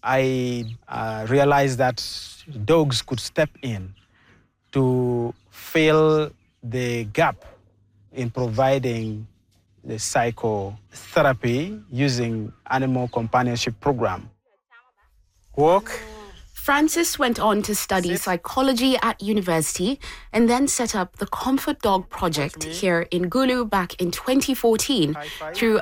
I realized that dogs could step in to fill the gap in providing the psychotherapy using animal companionship program. Walk. Francis went on to study psychology at university and then set up the Comfort Dog Project here in Gulu back in 2014 through